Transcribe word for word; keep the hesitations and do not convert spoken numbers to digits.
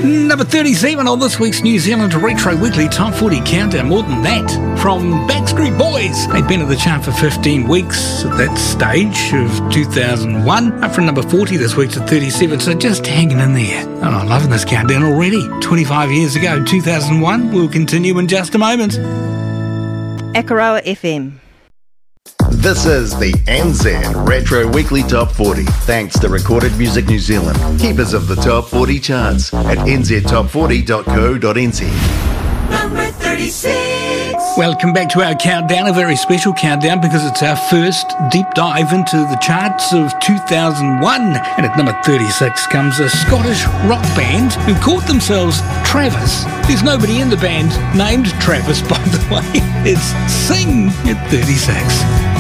Number thirty-seven on this week's New Zealand Retro Weekly Top forty Countdown. More than that, from Backstreet Boys. They've been at the chart for fifteen weeks at that stage of two thousand one. Up from number forty this week to thirty-seven, so just hanging in there. Oh, I'm loving this countdown already. twenty-five years ago, two thousand one. We'll continue in just a moment. Akaroa F M. This is the N Z Retro Weekly Top forty, thanks to Recorded Music New Zealand, keepers of the Top forty charts at n z top forty dot co dot n z. Number thirty-six. Welcome back to our countdown, a very special countdown because it's our first deep dive into the charts of two thousand one. And at number thirty-six comes a Scottish rock band who called themselves Travis. There's nobody in the band named Travis, by the way. It's Sing at thirty-six.